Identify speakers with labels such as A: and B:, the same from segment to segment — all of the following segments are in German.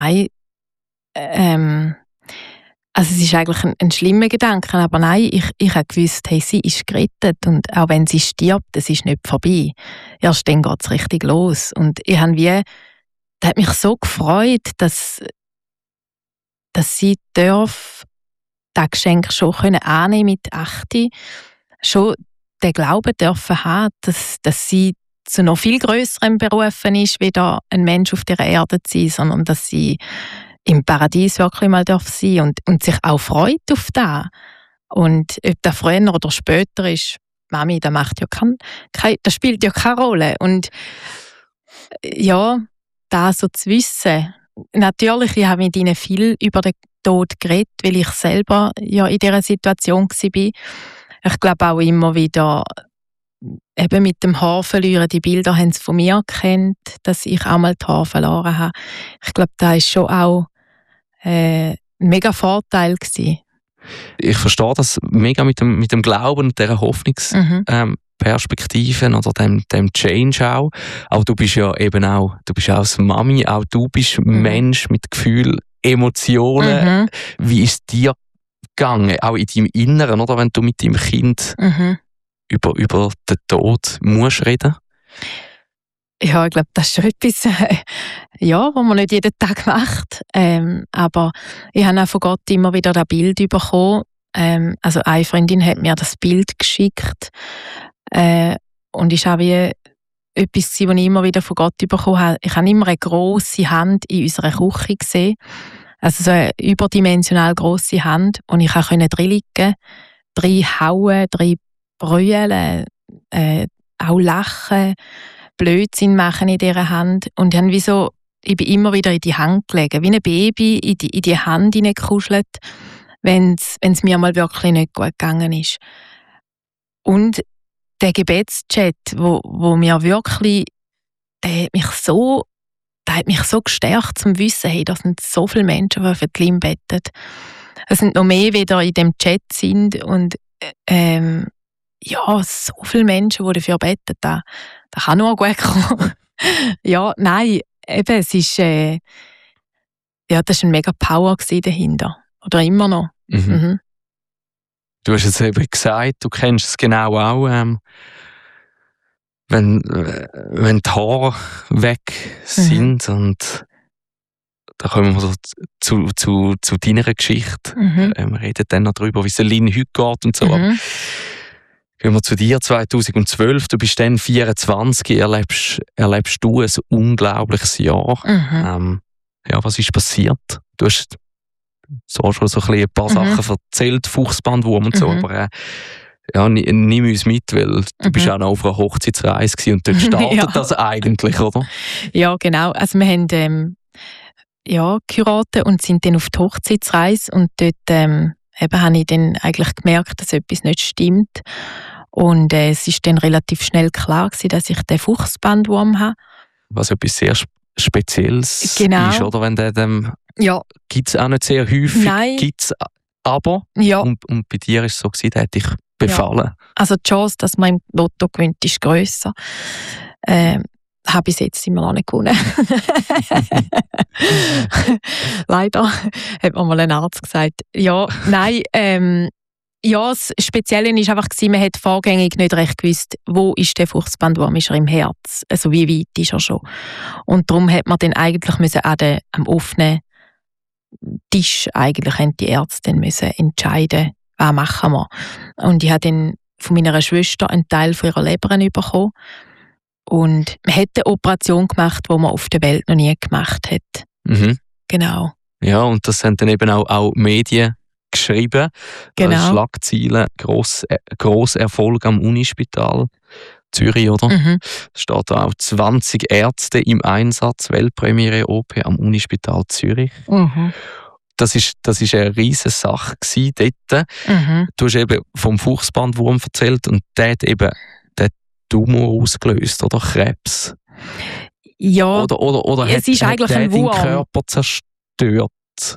A: Nein, also es ist eigentlich ein schlimmer Gedanke, aber nein, ich habe gewusst, hey, sie ist gerettet und auch wenn sie stirbt, es ist nicht vorbei. Erst dann geht es richtig los. Und ich habe das hat mich so gefreut, dass sie das Geschenk schon annehmen mit 8, schon den Glauben dürfen haben, dass sie zu noch viel grösserem berufen ist, wie da ein Mensch auf der Erde zu sein, sondern dass sie im Paradies wirklich mal darf sein und sich auch freut auf das. Und ob das früher oder später ist, Mami, das macht ja das spielt ja keine Rolle. Und ja, das so zu wissen. Natürlich, ich habe mit ihnen viel über den Tod geredet, weil ich selber ja in dieser Situation war. Ich glaube auch immer wieder, eben mit dem Haar verlieren, die Bilder haben sie von mir gekannt, dass ich auch mal die Haare verloren habe. Ich glaube, das war schon auch ein mega Vorteil gewesen.
B: Ich verstehe das mega mit dem Glauben und dieser Hoffnungsperspektiven oder dem Change auch. Aber du bist ja eben auch, du bist auch als Mami, auch du bist Mensch mit Gefühl, Emotionen. Wie ist es dir gegangen, auch in deinem Inneren, oder wenn du mit deinem Kind über den Tod musst reden?
A: Ja, ich glaube, das ist schon etwas, was man nicht jeden Tag macht. Aber ich habe auch von Gott immer wieder das Bild bekommen. Also eine Freundin hat mir das Bild geschickt. Und ist auch wie etwas, was ich immer wieder von Gott bekommen habe. Ich habe immer eine grosse Hand in unserer Küche gesehen. Also so eine überdimensional grosse Hand. Und ich konnte drin liegen, drin hauen, drin brüllen, auch lachen, Blödsinn machen in dieser Hand. Und ich bin immer wieder in die Hand gelegen, wie ein Baby in die Hand hineingekuschelt, wenn es mir mal wirklich nicht gut gegangen ist. Und der Gebetschat, wo mir wirklich, der hat mich so gestärkt, zum Wissen, hey, da sind so viele Menschen, die für die Lim beten. Es sind noch mehr, die da in dem Chat sind und so viele Menschen, die dafür beten, das kann nur gut kommen. Ja, nein, eben, es ist, das war ein mega Power dahinter. Oder immer noch.
B: Du hast jetzt eben gesagt, du kennst es genau auch, wenn die Haare weg sind und da kommen wir zu deiner Geschichte. Wir reden dann noch darüber, wie es Lin heute geht und so. Aber gehen wir zu dir, 2012, du bist dann 24, erlebst du ein unglaubliches Jahr. Was ist passiert? Du hast so schon so ein paar Sachen erzählt, Fuchsbandwurm und so, aber nimm uns mit, weil du bist auch noch auf einer Hochzeitsreise gewesen und dort startet das eigentlich, oder?
A: Ja, genau. Also wir haben geheiratet und sind dann auf die Hochzeitsreise und dort habe ich dann eigentlich gemerkt, dass etwas nicht stimmt. Und es ist dann relativ schnell klar gewesen, dass ich den Fuchsbandwurm habe.
B: Was etwas sehr Spezielles ist, oder? Wenn der gibt es auch nicht sehr häufig.
A: Nein.
B: Gibt's aber.
A: Ja.
B: Und bei dir war es so gewesen, der hat dich befallen.
A: Ja. Also die Chance, dass man im Lotto gewinnt, ist grösser. Habe ich jetzt immer noch nicht gewonnen. Leider hat mir mal ein Arzt gesagt. Ja, nein. Das Spezielle war einfach, man hat vorgängig nicht recht gewusst, wo ist der Fuchsbandwurm, ist er im Herz, also wie weit ist er schon. Und darum hat man dann eigentlich am offenen Tisch eigentlich die Ärzte dann entscheiden, was machen wir. Und ich habe dann von meiner Schwester einen Teil von ihrer Leber bekommen. Und man hat eine Operation gemacht, die man auf der Welt noch nie gemacht hat. Genau.
B: Ja, und das haben dann eben auch Medien geschrieben.
A: Genau.
B: Schlagzeilen, gross Erfolg am Unispital Zürich, oder? Da steht da auch 20 Ärzte im Einsatz, Weltpremiere OP am Unispital Zürich. Das ist eine riesige Sache dort. Du hast eben vom Fuchsbandwurm erzählt und der hat eben den Tumor ausgelöst, oder Krebs.
A: Ja,
B: oder
A: es ist eigentlich ein Wurm.
B: Den Körper zerstört.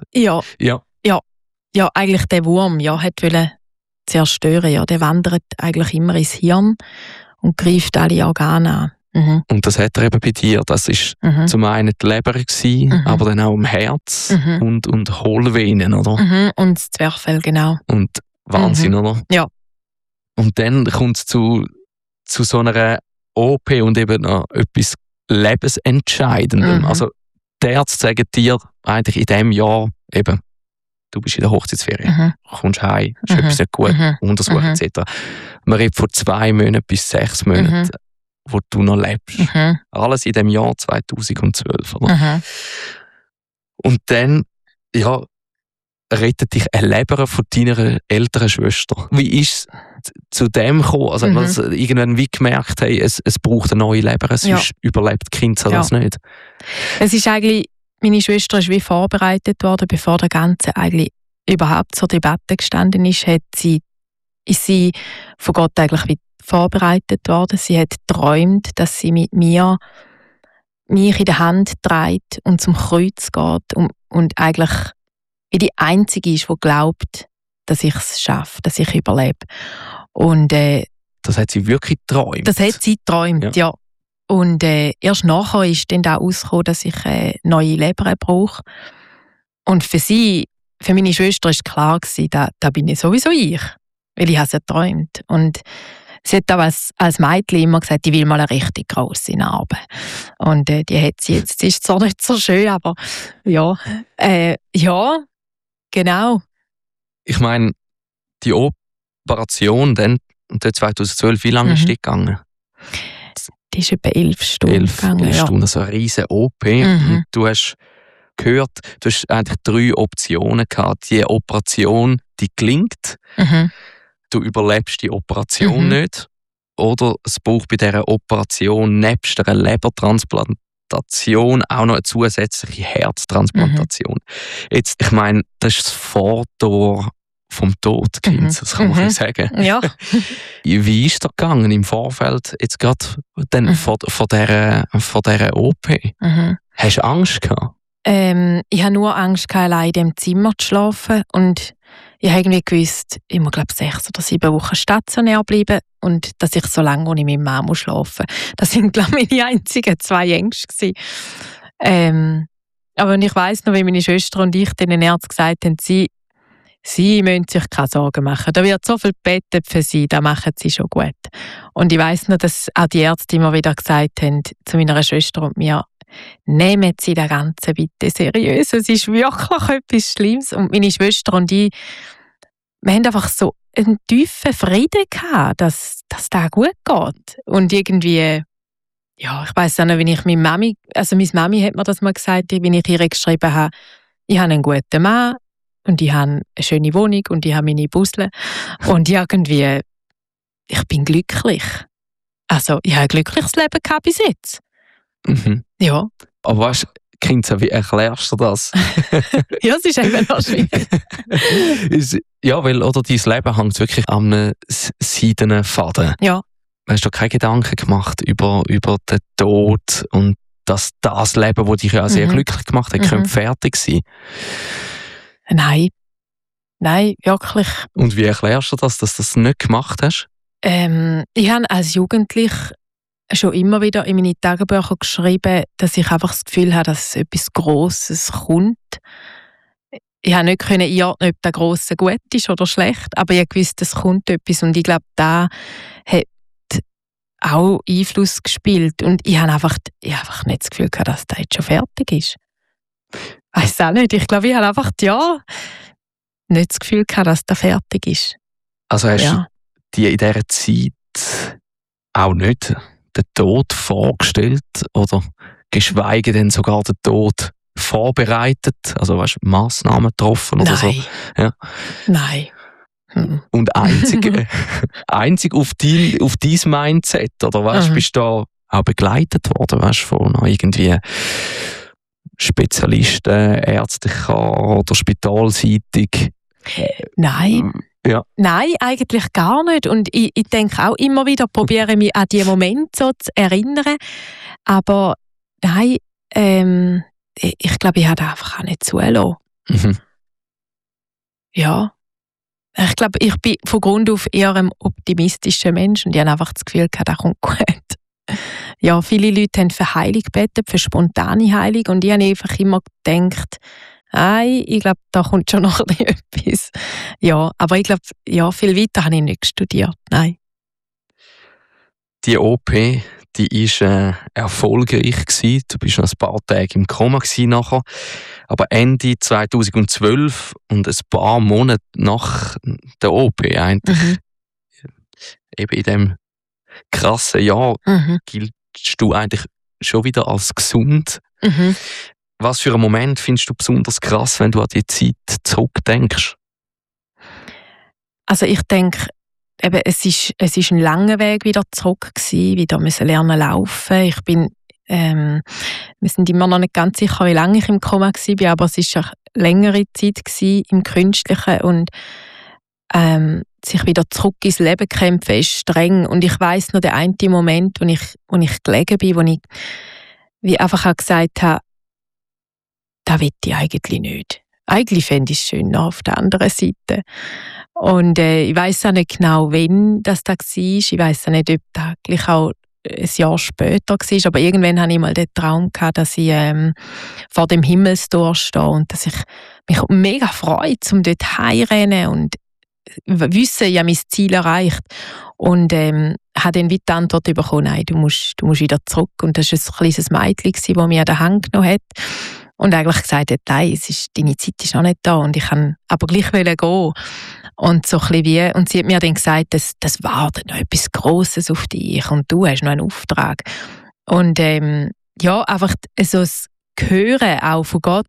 A: Ja, eigentlich der Wurm wollte zerstören. Ja, der wandert eigentlich immer ins Hirn und greift alle Organe an.
B: Und das hat er eben bei dir. Das war zum einen die Leber gewesen, aber dann auch im Herz und Hohlvenen, oder?
A: Und das Zwerchfell, genau.
B: Und Wahnsinn, oder?
A: Ja.
B: Und dann kommt es zu so einer OP und eben noch etwas Lebensentscheidendem. Also die Ärzte sagen dir eigentlich in diesem Jahr eben, du bist in der Hochzeitsferien, kommst heim, ist etwas nicht gut, Untersuchung etc. Man redet von 2 Monaten bis 6 Monaten, wo du noch lebst. Alles in dem Jahr 2012. Oder? Und dann, ja, rettet dich eine Leber von deiner älteren Schwester. Wie ist es zu dem gekommen? Also, dass irgendwann wie gemerkt, hey, es braucht eine neue Leber, sonst überlebt das Kind das nicht.
A: Es ist eigentlich, meine Schwester ist wie vorbereitet worden, bevor der Ganze eigentlich überhaupt zur Debatte gestanden ist, ist sie von Gott eigentlich wie vorbereitet worden. Sie hat geträumt, dass sie mit mich in der Hand trägt und zum Kreuz geht und eigentlich wie die Einzige ist, die glaubt, dass ich es schaffe, dass ich überlebe. Und,
B: das hat sie wirklich geträumt?
A: Das hat sie geträumt, ja. Und erst nachher ist dann auch rausgekommen, dass ich neue Leber brauche. Und für meine Schwester war klar, da bin ich sowieso ich. Weil ich habe es ja geträumt. Und sie hat auch als Mädchen immer gesagt, ich will mal eine richtig grosse Narbe. Und die hat sie jetzt. Sie ist zwar nicht so schön, aber ja. Ja, genau.
B: Ich meine, die Operation dann 2012, wie lange ist die gegangen?
A: Die ist etwa 11 Stunden gegangen.
B: 11 Stunden, so eine riesige OP. Und du hast gehört, du hast eigentlich 3 Optionen gehabt. Die Operation, die gelingt. Du überlebst die Operation nicht. Oder es braucht bei dieser Operation nebst einer Lebertransplantation auch noch eine zusätzliche Herztransplantation. Jetzt, ich meine, das ist das Vortor vom Tod, das kann man sagen.
A: Ja.
B: Wie ist das gegangen im Vorfeld, jetzt gerade dann vor dieser OP? Hast du Angst gehabt?
A: Ich hatte nur Angst, allein in diesem Zimmer zu schlafen. Und ich habe irgendwie gewusst, ich muss, glaube ich, 6 oder 7 Wochen stationär bleiben und dass ich so lange ohne meinen Mann schlafen muss. Das sind, glaube ich, meine einzigen 2 Ängste gewesen. Aber ich weiss noch, wie meine Schwester und ich den Ärzten gesagt haben, sie müssen sich keine Sorgen machen. Da wird so viel gebettet für sie, das machen sie schon gut. Und ich weiss noch, dass auch die Ärzte immer wieder gesagt haben zu meiner Schwester und mir, nehmen Sie das Ganze bitte seriös. Es ist wirklich etwas Schlimmes. Und meine Schwester und ich, wir haben einfach so einen tiefen Frieden gehabt, dass das gut geht. Und irgendwie, ja, ich weiss auch noch, wenn ich meine Mami hat mir das mal gesagt, wenn ich ihr geschrieben habe, ich habe einen guten Mann und ich habe eine schöne Wohnung und ich habe meine Busle und irgendwie, ich bin glücklich. Also, ich habe ein glückliches Leben gehabt bis jetzt. Ja.
B: Aber weißt du, Kinza, wie erklärst du das?
A: Ja, es ist eben noch schwierig.
B: Ja, weil oder dein Leben hängt wirklich an einem seidenen Faden.
A: Ja.
B: Hast du keine Gedanken gemacht über den Tod und dass das Leben, das dich ja sehr glücklich gemacht hat, könnte fertig sein?
A: Nein, wirklich.
B: Und wie erklärst du das, dass du das nicht gemacht hast?
A: Ich habe als Jugendliche schon immer wieder in meine Tagebücher geschrieben, dass ich einfach das Gefühl habe, dass etwas Grosses kommt. Ich konnte nicht einordnen, ob das Grosse gut ist oder schlecht, aber ich wusste, es kommt etwas und ich glaube, da hat auch Einfluss gespielt und ich habe einfach nicht das Gefühl gehabt, dass das jetzt schon fertig ist. Ich weiss auch nicht, ich glaube, ich habe einfach nicht das Gefühl gehabt, dass das fertig ist.
B: Also hast du dir in dieser Zeit auch nicht den Tod vorgestellt oder geschweige denn sogar den Tod vorbereitet, also Massnahmen getroffen oder so? Ja.
A: Nein.
B: Und einzig auf dein Mindset, oder bist du da auch begleitet worden, von irgendwie Spezialisten, ärztlicher oder spitalseitig?
A: Nein.
B: Ja.
A: Nein, eigentlich gar nicht. Und ich denke auch immer wieder, probiere mich an diesen Moment so zu erinnern. Aber nein, ich glaube, ich habe das einfach auch nicht zulassen. Ja. Ich glaube, ich bin von Grund auf eher ein optimistischer Mensch und ich habe einfach das Gefühl gehabt, das kommt gut. ja, viele Leute haben für Heilung gebetet, für spontane Heilung. Und ich habe einfach immer gedacht, ich glaube, da kommt schon noch etwas. Ja, aber ich glaube, ja, viel weiter habe ich nicht studiert. Nein.
B: Die OP, die war erfolgreich gewesen. Du bist noch ein paar Tage im Koma nachher. Aber Ende 2012 und ein paar Monate nach der OP eigentlich, eben in diesem krassen Jahr, giltst du eigentlich schon wieder als gesund. Was für einen Moment findest du besonders krass, wenn du an die Zeit zurückdenkst?
A: Also ich denke, eben, es ist ein langer Weg wieder zurück gewesen, wieder müssen lernen laufen. Wir sind immer noch nicht ganz sicher, wie lange ich im Koma war, aber es war eine längere Zeit im Künstlichen und sich wieder zurück ins Leben kämpfen ist streng. Und ich weiss noch den einen Moment, wo ich gelegen bin, wo ich wie einfach auch gesagt habe, das will ich eigentlich nicht. Eigentlich fände ich es schöner auf der anderen Seite. Und ich weiss auch nicht genau, wann das war. Ich weiss auch nicht, ob das gleich auch ein Jahr später war. Aber irgendwann hatte ich mal den Traum gehabt, dass ich vor dem Himmelstor stehe und dass ich mich mega freue, um dort heimrennen und wissen, ich habe mein Ziel erreicht. Und habe dann wie die Antwort bekommen, nein, du musst wieder zurück. Und das war ein kleines Mädchen, das mich an den Hand genommen hat. Und eigentlich gesagt hat, nein, deine Zeit ist noch nicht da und ich kann aber gleich gehen. Und so ein bisschen und sie hat mir dann gesagt, das wartet noch etwas Grosses auf dich und du hast noch einen Auftrag. Und ja, einfach so das Hören auch von Gott,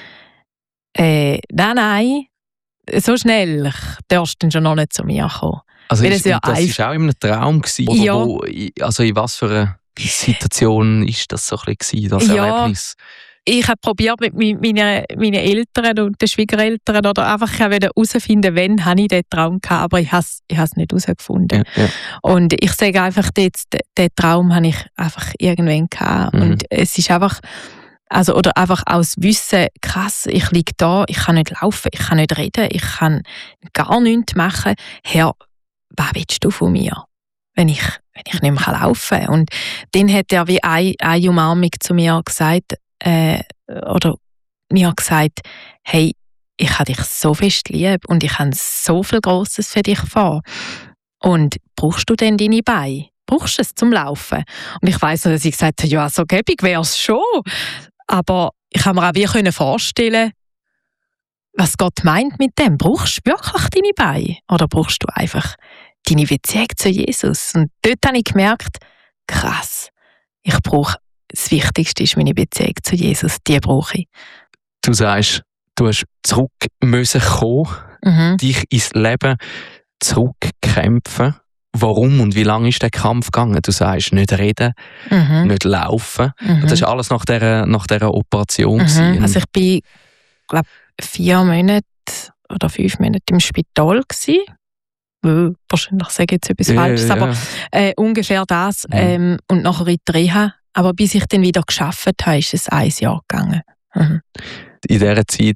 A: nein, so schnell darfst du dann schon noch nicht zu mir kommen.
B: Also das war auch in einem Traum gewesen, oder
A: ja.
B: Also in was für einer Situation war das so ein bisschen, das Erlebnis?
A: Ich habe probiert mit meinen Eltern und den Schwiegereltern oder einfach herauszufinden, wann habe ich diesen Traum gehabt, aber ich habe es nicht herausgefunden. Ja. Und ich sage einfach, den Traum habe ich einfach irgendwann gehabt. Und es ist einfach, also, oder einfach aus Wissen, krass, ich liege da, ich kann nicht laufen, ich kann nicht reden, ich kann gar nichts machen. Herr, was willst du von mir, wenn ich nicht mehr laufen kann? Und dann hat er wie eine Umarmung zu mir gesagt, oder mir gesagt, hey, ich habe dich so fest lieb und ich habe so viel Grosses für dich vor. Und brauchst du denn deine Beine? Brauchst du es zum Laufen? Und ich weiss noch, dass ich gesagt habe, ja, so gäbig wäre es schon. Aber ich habe mir auch wie vorstellen, was Gott meint mit dem. Brauchst du wirklich deine Beine? Oder brauchst du einfach deine Beziehung zu Jesus? Und dort habe ich gemerkt, krass, das Wichtigste ist meine Beziehung zu Jesus, die brauche ich.
B: Du sagst, du hast zurück müssen kommen, dich ins Leben zurückkämpfen. Warum und wie lange ist der Kampf gegangen? Du sagst, nicht reden, nicht laufen. Das ist alles nach dieser Operation.
A: Also ich bin, glaube 4 Monate oder 5 Monate im Spital gewesen. Wahrscheinlich sage ich jetzt etwas Falsches, aber ungefähr das. Und nachher in die Reha. Aber bis ich dann wieder gearbeitet habe, ist es 1 Jahr gegangen.
B: In dieser Zeit,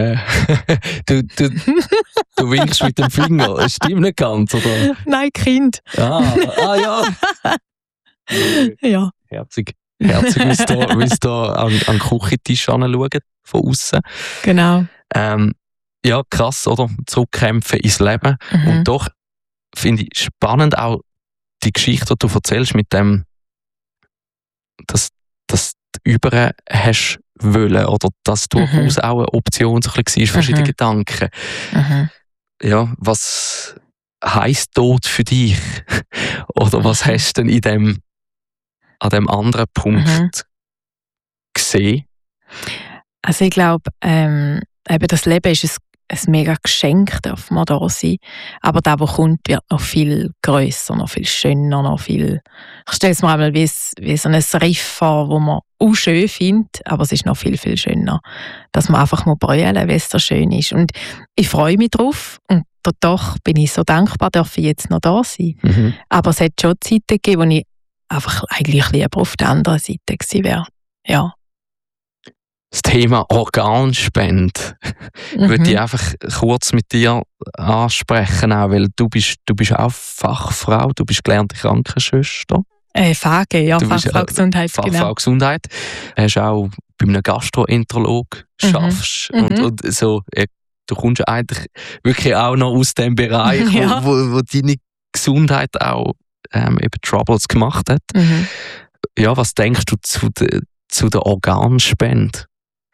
B: du winkst mit dem Finger, das stimmt nicht ganz, oder?
A: Nein, Kind.
B: Ja.
A: Ja.
B: Herzig, wie es da an den Küchentisch anschauen, von außen.
A: Genau.
B: Ja, krass, oder? Zurückkämpfen ins Leben. Und doch finde ich spannend auch die Geschichte, die du erzählst, mit dem, dass du über hast wollen oder dass durchaus auch eine Option so ein bisschen war, verschiedene Gedanken. Ja, was heisst Tod für dich? Oder was hast du denn an dem anderen Punkt gesehen?
A: Also ich glaube, eben das Leben ist ein mega Geschenk, darf man da sein. Aber das, was kommt, wird noch viel grösser, noch viel schöner, noch viel... Ich stelle es mir einmal wie so ein Riff vor, wo man auch schön findet, aber es ist noch viel, viel schöner. Dass man einfach mal brüllen, weil es so schön ist. Und ich freue mich drauf und doch bin ich so dankbar, darf ich jetzt noch da sein. Aber es hat schon Zeiten gegeben, wo ich einfach eigentlich lieber auf der anderen Seite gewesen wäre. Ja.
B: Das Thema Organspende würde ich einfach kurz mit dir ansprechen, auch, weil du bist auch Fachfrau, du bist gelernte Krankenschwester.
A: FAG, ja, Fachfrau Gesundheit.
B: Fachfrau Gesundheit. Hast auch bei einem Gastroenterolog schaffst. Und so, du kommst ja eigentlich wirklich auch noch aus dem Bereich, wo deine Gesundheit auch eben Troubles gemacht hat. Ja, was denkst du zu der Organspende?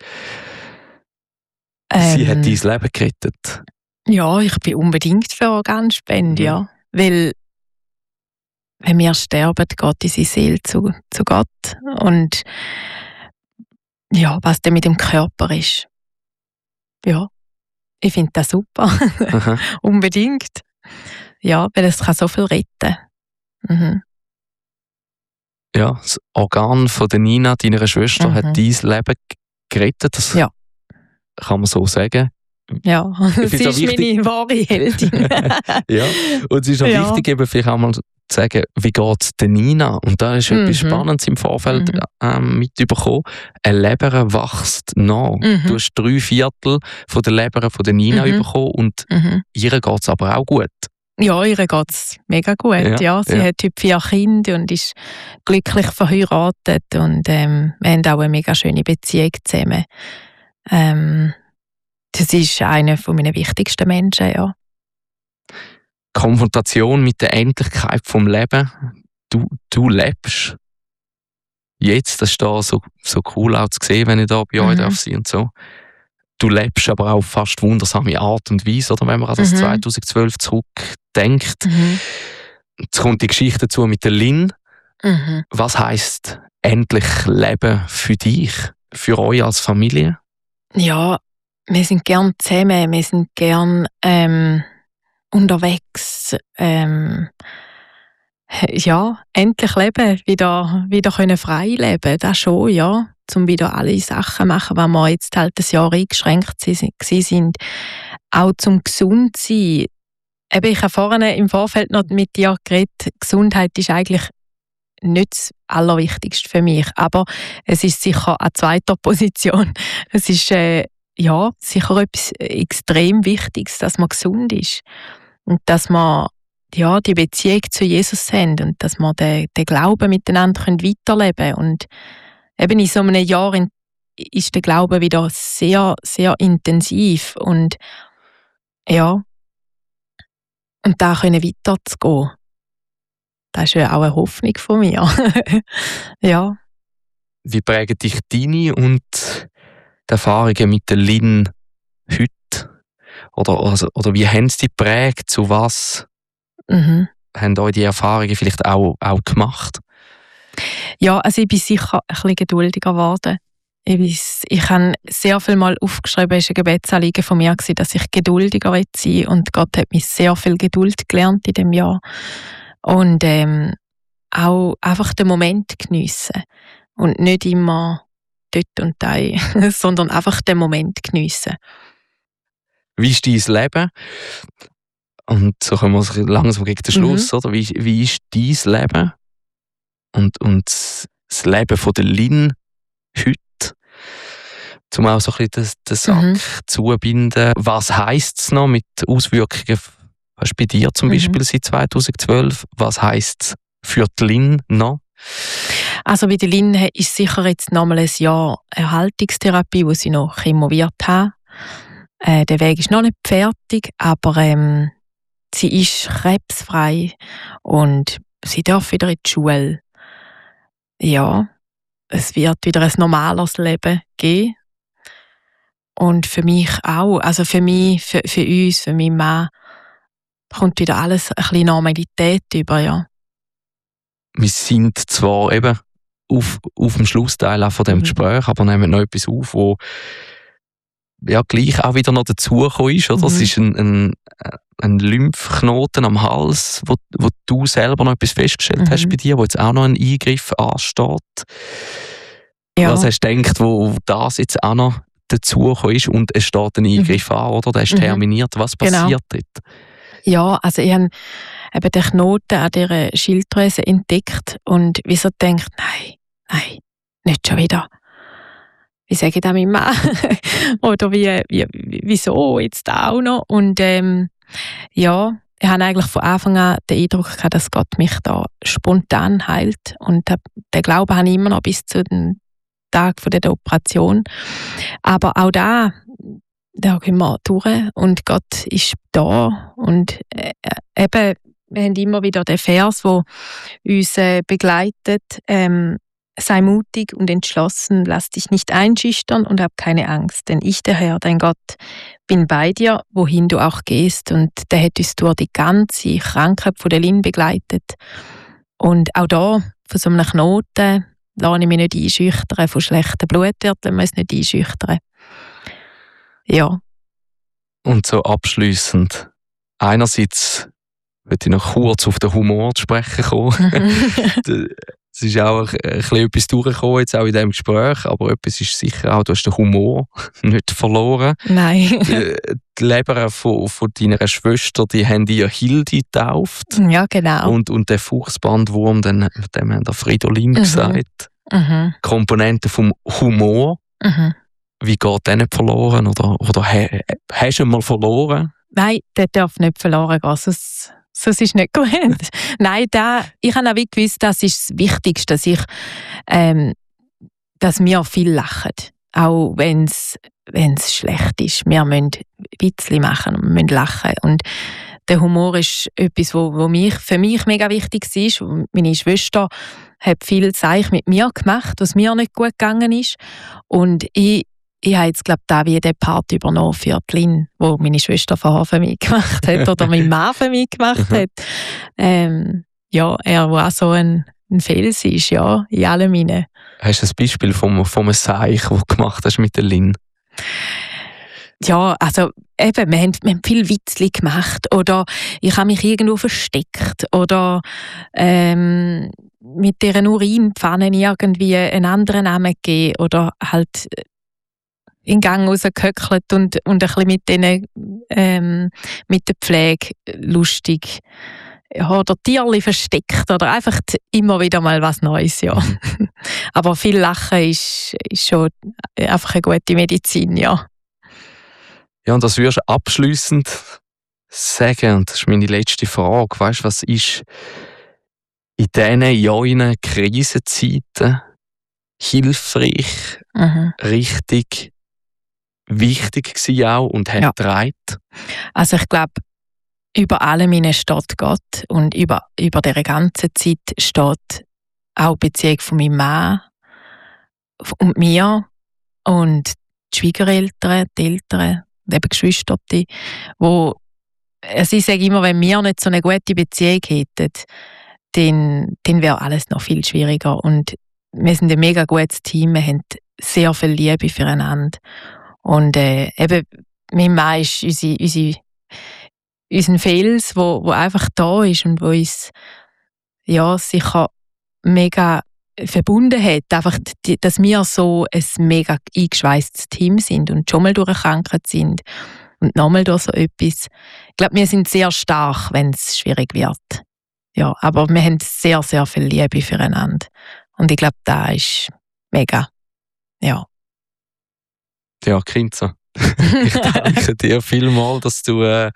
B: Sie hat dein Leben gerettet.
A: Ja, ich bin unbedingt für Organspende, ja. Weil, wenn wir sterben, geht unsere Seele zu Gott. Und ja, was dann mit dem Körper ist. Ja, ich finde das super. Unbedingt. Ja, weil es kann so viel retten.
B: Ja, das Organ von der Nina, deiner Schwester, hat dein Leben gerettet. Das kann man so sagen.
A: Ja, sie ist meine wahre Heldin.
B: Ja, und es ist auch wichtig, eben vielleicht auch mal zu sagen, wie geht es der Nina? Und da ist etwas Spannendes im Vorfeld mitbekommen. Eine Leber wächst nach. Du hast 3/4 von der Leber von der Nina bekommen und ihr geht es aber auch gut.
A: Ja, ihr geht es mega gut. Ja, sie hat heute 4 Kinder und ist glücklich verheiratet und wir haben auch eine mega schöne Beziehung zusammen. Das ist einer meiner wichtigsten Menschen, ja.
B: Konfrontation mit der Endlichkeit vom Leben. Du lebst. Jetzt, das ist da so cool auch zu sehen, wenn ich da bei euch darf sein und so. Du lebst aber auch auf fast wundersame Art und Weise, oder? Wenn man an das 2012 zurückdenkt. Jetzt kommt die Geschichte dazu mit der Lynn. Was heisst endlich Leben für dich, für euch als Familie?
A: Ja, wir sind gern zusammen, wir sind gern unterwegs. Ja, endlich leben, wieder können frei leben, das schon, ja. Um wieder alle Sachen machen, die wir jetzt halt ein Jahr eingeschränkt sind. Auch zum gesund sein. Eben, ich habe vorhin im Vorfeld noch mit dir geredet, Gesundheit ist eigentlich nicht das Allerwichtigste für mich, aber es ist sicher an zweiter Position. Es ist sicher etwas extrem Wichtiges, dass man gesund ist und dass man die Beziehung zu Jesus haben und dass wir den Glauben miteinander weiterleben können. Und eben in so einem Jahr ist der Glaube wieder sehr, sehr intensiv und ja, und da können weiterzugehen. Das ist ja auch eine Hoffnung von mir. Ja.
B: Wie prägen dich deine und die Erfahrungen mit der Lynn heute? Oder wie haben sie dich geprägt? Zu was haben euch die Erfahrungen vielleicht auch gemacht?
A: Ja, also ich bin sicher ein bisschen geduldiger geworden. Ich habe sehr viel mal aufgeschrieben, es war ein Gebetsanliegen von mir, dass ich geduldiger sein will. Und Gott hat mich sehr viel Geduld gelernt in diesem Jahr. Und auch einfach den Moment geniessen. Und nicht immer dort und da, sondern einfach den Moment geniessen.
B: Wie ist dein Leben? Und so kommen wir langsam gegen den Schluss, oder? Wie ist dein Leben? Und das Leben von der Lynn heute? Um auch so ein bisschen den Sack zubinden. Was heisst es noch mit Auswirkungen, was bei dir zum Beispiel seit 2012? Was heisst es für die Lynn noch?
A: Also bei der Lynn ist sicher jetzt nochmal ein Jahr Erhaltungstherapie, wo sie noch chemo wird haben. Der Weg ist noch nicht fertig, aber sie ist krebsfrei und sie darf wieder in die Schule. Ja, es wird wieder ein normales Leben geben. Und für mich auch, also für mich, für uns, für meinen Mann, kommt wieder alles ein bisschen Normalität über, ja.
B: Wir sind zwar eben auf dem Schlussteil auch von dem Gespräch, aber nehmen noch etwas auf, wo ja gleich auch wieder noch dazugekommen ist, oder? Es ist ein Lymphknoten am Hals, wo du selber noch etwas festgestellt hast bei dir, wo jetzt auch noch ein Eingriff ansteht. Ja. Was hast du gedacht, wo das jetzt auch noch dazugekommen ist und es steht ein Eingriff an, oder? Der ist terminiert. Was passiert dort?
A: Ja, also ich habe eben den Knoten an dieser Schilddrüse entdeckt und wieso denkt, nein, nicht schon wieder. Wie sage ich das meinem Mann? Oder wieso jetzt auch noch? Und ja, ich habe eigentlich von Anfang an den Eindruck gehabt, dass Gott mich da spontan heilt. Und den Glauben habe ich immer noch bis zu dem Tag von der Operation. Aber auch da gehen wir durch und Gott ist da. Und eben, wir haben immer wieder den Vers, der uns begleitet. Sei mutig und entschlossen, lass dich nicht einschüchtern und hab keine Angst, denn ich, der Herr, dein Gott, bin bei dir, wohin du auch gehst. Und der hat uns durch die ganze Krankheit von der Lynn begleitet. Und auch da, von so einem Knoten, lasse ich mich nicht einschüchtern, von schlechten Blutwerten lassen wir uns nicht einschüchtern. Ja.
B: Und so abschliessend, einerseits möchte ich noch kurz auf den Humor zu sprechen kommen. Es ist auch ein bisschen etwas durchgekommen, jetzt auch in diesem Gespräch, aber etwas ist sicher auch, du hast den Humor nicht verloren.
A: Nein.
B: Die Leber von deiner Schwester, die haben die ja Hilde getauft.
A: Ja, genau.
B: Und der Fuchsbandwurm, dem haben der Fridolin gesagt. Komponenten vom Humor. Wie geht der nicht verloren? Oder hast du ihn mal verloren?
A: Nein, der darf nicht verloren gehen, sonst ist nicht gut. Nein, ich habe auch gewusst, das ist das Wichtigste, dass wir viel lachen. Auch wenn es schlecht ist. Wir müssen Witzli machen und müssen lachen. Und der Humor ist etwas, was für mich mega wichtig ist. Meine Schwester hat viel Zeug mit mir gemacht, was mir nicht gut gegangen ist. Und ich habe jetzt, glaube ich, wie den Part übernommen für die Lynn, wo meine Schwester vorher für mich gemacht hat oder mein Mann für mich gemacht hat. Ja, er war auch so ein Fels ist, ja, in allem hinein.
B: Hast du ein Beispiel vom Seich, das du gemacht hast mit der Lynn?
A: Ja, also eben, wir haben viel Witzli gemacht oder ich habe mich irgendwo versteckt oder mit dieser Urinpfanne irgendwie einen anderen Namen gegeben oder halt in den Gang rausgehöckelt und ein bisschen mit der Pflege lustig. Ja, oder Tierli versteckt oder einfach immer wieder mal was Neues, ja. Aber viel Lachen ist schon einfach eine gute Medizin, ja.
B: Ja, und das würdest du abschliessend sagen, und das ist meine letzte Frage, weißt du, was ist in diesen Jahren Krisenzeiten hilfreich, richtig wichtig gewesen auch und hat getragen?
A: Also ich glaube, über allem steht Gott und über dieser ganzen Zeit steht auch die Beziehung von meinem Mann und mir und die Schwiegereltern, die Eltern, eben Geschwister, wo ich sage immer, wenn wir nicht so eine gute Beziehung hätten, dann wäre alles noch viel schwieriger. Und wir sind ein mega gutes Team, wir haben sehr viel Liebe füreinander. Und eben, mein Mann ist unser Fels, wo einfach da ist und wo uns ja, sicher mega verbunden hat. Einfach, dass wir so ein mega eingeschweisstes Team sind und schon mal durch eine Krankheit sind und nochmal durch so etwas. Ich glaube, wir sind sehr stark, wenn es schwierig wird. Ja, aber wir haben sehr, sehr viel Liebe füreinander. Und ich glaube, das ist mega. Ja.
B: Ja, Kinza. Ich danke dir vielmals, dass du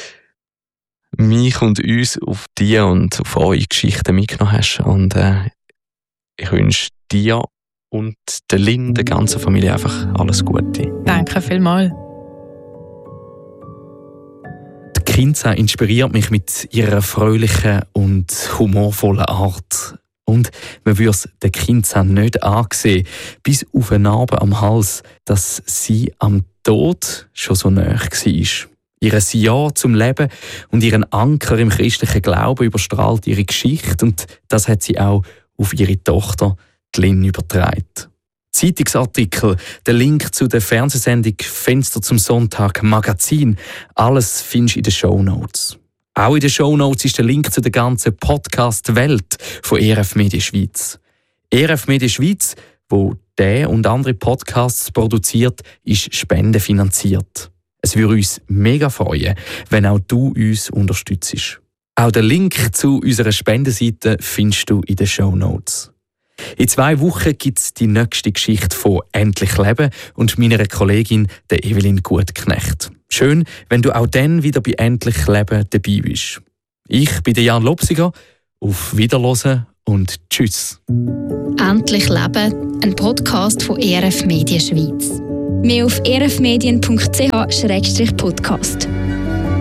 B: mich und uns auf die und auf eure Geschichten mitgenommen hast. Und ich wünsche dir und der Lynn, der ganzen Familie einfach alles Gute.
A: Danke vielmals.
C: Die Kinza inspiriert mich mit ihrer fröhlichen und humorvollen Art. Und man würde es der Kinza nicht ansehen, bis auf eine Narbe am Hals, dass sie am Tod schon so nahe war. Ihr Ja zum Leben und ihren Anker im christlichen Glauben überstrahlt ihre Geschichte und das hat sie auch auf ihre Tochter, die Lynn, übertragen. Zeitungsartikel, der Link zu der Fernsehsendung «Fenster zum Sonntag», Magazin, alles findest du in den Shownotes. Auch in den Shownotes ist der Link zu der ganzen Podcast-Welt von ERF Media Schweiz. ERF Media Schweiz, wo der und andere Podcasts produziert, ist spendenfinanziert. Es würde uns mega freuen, wenn auch du uns unterstützt. Auch den Link zu unserer Spendenseite findest du in den Shownotes. In 2 Wochen gibt es die nächste Geschichte von «Endlich Leben» und meiner Kollegin, der Evelyn Gutknecht. Schön, wenn du auch dann wieder bei «Endlich Leben» dabei bist. Ich bin Jan Lobsiger. Auf Wiederhören und tschüss.
D: «Endlich Leben», ein Podcast von ERF Medien Schweiz. Mehr auf erfmedien.ch/podcast.